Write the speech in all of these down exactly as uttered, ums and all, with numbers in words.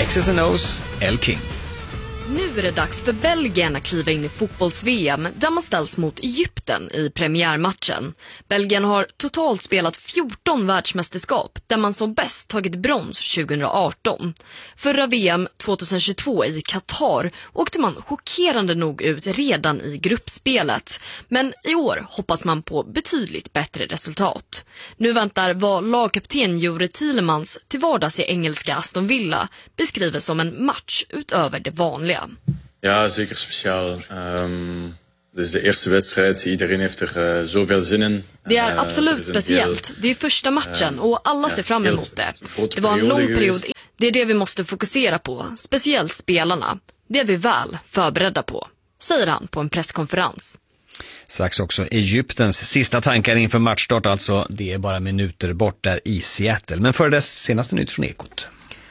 X's and O's, El King. Nu är det dags för Belgien att kliva in i fotbolls-V M där man ställs mot Egypten i premiärmatchen. Belgien har totalt spelat fjorton världsmästerskap där man som bäst tagit brons tjugo arton. Förra V M tjugohundratjugotvå i Qatar åkte man chockerande nog ut redan i gruppspelet. Men i år hoppas man på betydligt bättre resultat. Nu väntar vad lagkapten Jure Tielemans till vardags i engelska Aston Villa beskriver som en match utöver det vanliga. Ja, zeker speciaal. Um, dit is de eerste wedstrijd. Iedereen heeft er uh, zoveel zin in. Det är absolut speciellt. Det är första matchen och alla ser fram emot det. Det var en lång period. Det är det vi måste fokusera på, speciellt spelarna. Det är vi väl förberedda på, säger han på en presskonferens. Strax också Egyptens sista tankar inför matchstart, alltså det är bara minuter bort där i Seattle. Men före dess senaste nytt från Ekot.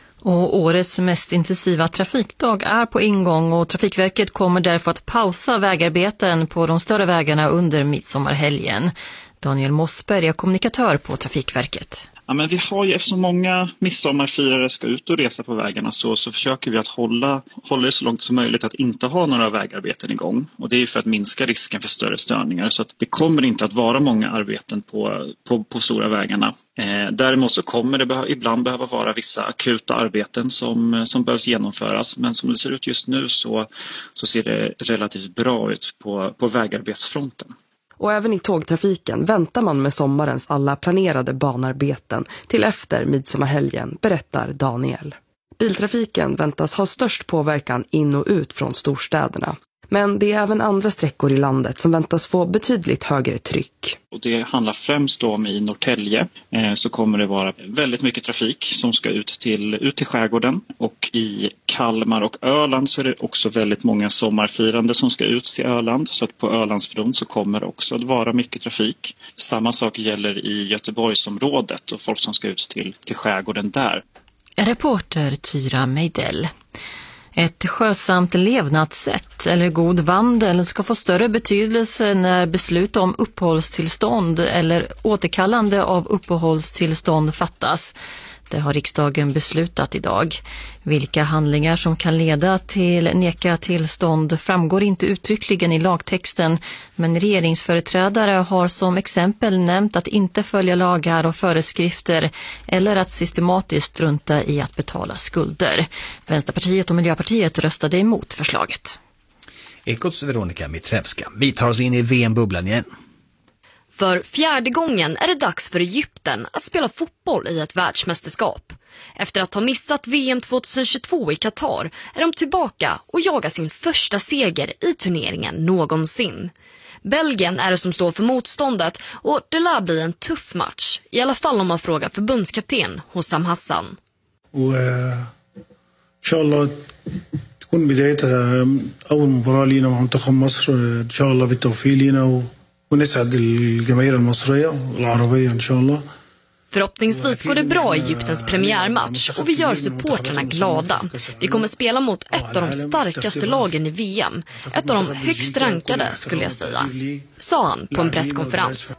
Och årets mest intensiva trafikdag är på ingång och Trafikverket kommer därför att pausa vägarbeten på de större vägarna under midsommarhelgen. Daniel Mossberg är kommunikatör på Trafikverket. Ja, men vi har ju, eftersom många midsommarfirare ska ut och resa på vägarna så, så försöker vi att hålla, hålla det så långt som möjligt att inte ha några vägarbeten igång. Och det är för att minska risken för större störningar. Så att det kommer inte att vara många arbeten på, på, på stora vägarna. Eh, däremot så kommer det be- ibland behöva vara vissa akuta arbeten som, som behövs genomföras. Men som det ser ut just nu så, så ser det relativt bra ut på, på vägarbetsfronten. Och även i tågtrafiken väntar man med sommarens alla planerade banarbeten till efter midsommarhelgen, berättar Daniel. Biltrafiken väntas ha störst påverkan in och ut från storstäderna. Men det är även andra sträckor i landet som väntas få betydligt högre tryck. Och det handlar främst om i Norrtälje eh, så kommer det vara väldigt mycket trafik som ska ut till, ut till skärgården. Och i Kalmar och Öland så är det också väldigt många sommarfirande som ska ut till Öland. Så att på Ölandsbron så kommer det också att vara mycket trafik. Samma sak gäller i Göteborgsområdet och folk som ska ut till, till skärgården där. Reporter Tyra Meidell. Ett skötsamt levnadssätt eller god vandel ska få större betydelse när beslut om uppehållstillstånd eller återkallande av uppehållstillstånd fattas. Det har riksdagen beslutat idag. Vilka handlingar som kan leda till neka tillstånd framgår inte uttryckligen i lagtexten, men regeringsföreträdare har som exempel nämnt att inte följa lagar och föreskrifter eller att systematiskt strunta i att betala skulder. Vänsterpartiet och Miljöpartiet röstade emot förslaget. Ekots Veronica Mitrevska. Vi tar oss in i V M-bubblan igen. För fjärde gången är det dags för Egypten att spela fotboll i ett världsmästerskap. Efter att ha missat V M tjugohundratjugotvå i Qatar är de tillbaka och jagar sin första seger i turneringen någonsin. Belgien är det som står för motståndet och det lär bli en tuff match. I alla fall om man frågar förbundskapten Hossam Hassan. Inshallah تكون بدايتها أول مباراة لينا مع منتخب مصر إن شاء الله بالتوفيق لينا ونسعد الجماهير المصرية والعربية إن شاء الله. Förhoppningsvis går det bra i Egyptens premiärmatch och vi gör supporterna glada. Vi kommer spela mot ett av de starkaste lagen i V M. Ett av de högst rankade skulle jag säga, sa han på en presskonferens.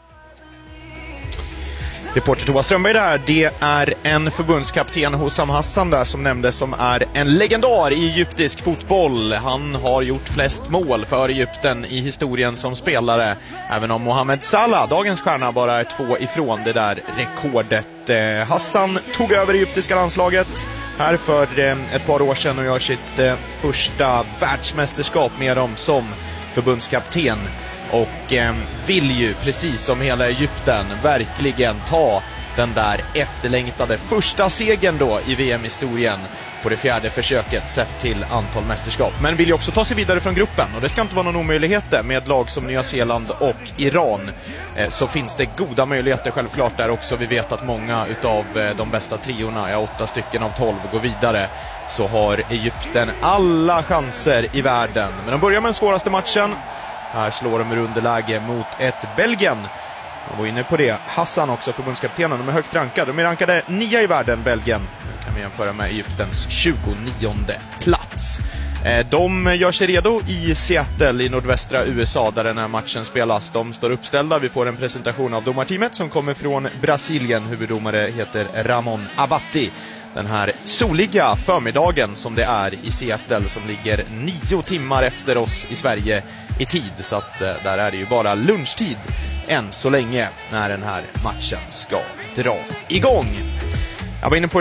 Reporter Thomas Strömberg där, det är en förbundskapten Hossam Hassan där som nämndes som är en legendar i egyptisk fotboll. Han har gjort flest mål för Egypten i historien som spelare. Även om Mohamed Salah, dagens stjärna, bara är två ifrån det där rekordet. Hassan tog över egyptiska landslaget här för ett par år sedan och gör sitt första världsmästerskap med dem som förbundskapten. Och eh, vill ju, precis som hela Egypten, verkligen ta den där efterlängtade första segern då i V M-historien på det fjärde försöket sett till antal mästerskap. Men vill ju också ta sig vidare från gruppen, och det ska inte vara någon omöjlighet med lag som Nya Zeeland och Iran. Eh, så finns det goda möjligheter självklart där också. Vi vet att många utav eh, de bästa triorna, ja, åtta stycken av tolv, går vidare. Så har Egypten alla chanser i världen. Men de börjar med den svåraste matchen. Här slår de ur underläge mot ett Belgien. De var inne på det. Hassan också, förbundskaptenen. De är högt rankade. De är rankade nia i världen, Belgien. Nu kan vi jämföra med Egyptens tjugonionde plats. De gör sig redo i Seattle i nordvästra U S A där den här matchen spelas. De står uppställda. Vi får en presentation av domarteamet som kommer från Brasilien. Huvuddomare heter Ramon Abatti. den här soliga förmiddagen som det är i Seattle, som ligger nio timmar efter oss i Sverige i tid. Så att eh, där är det ju bara lunchtid än så länge när den här matchen ska dra igång. Jag var inne på